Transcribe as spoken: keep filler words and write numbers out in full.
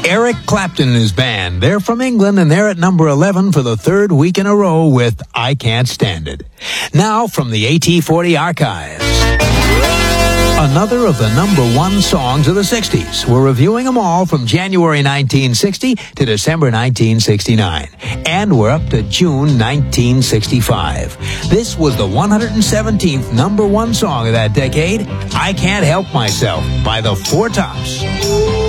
Eric Clapton and his band. They're from England, and they're at number eleven for the third week in a row with I Can't Stand It. Now, from the A T forty archives, another of the number one songs of the sixties. We're reviewing them all from January nineteen sixty to December nineteen sixty-nine. And we're up to June nineteen sixty-five. This was the one hundred seventeenth number one song of that decade, I Can't Help Myself by the Four Tops.